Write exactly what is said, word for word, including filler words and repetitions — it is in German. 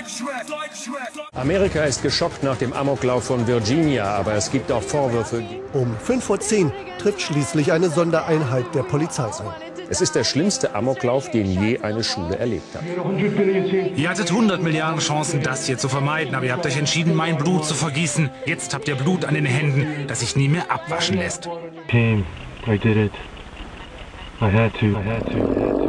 Amerika ist geschockt nach dem Amoklauf von Virginia, aber es gibt auch Vorwürfe. Um fünf vor zehn trifft schließlich eine Sondereinheit der Polizei ein. Es ist der schlimmste Amoklauf, den je eine Schule erlebt hat. Ihr hattet hundert Milliarden Chancen, das hier zu vermeiden, aber ihr habt euch entschieden, mein Blut zu vergießen. Jetzt habt ihr Blut an den Händen, das sich nie mehr abwaschen lässt. Team, I did it. I had to. I had to. I had to.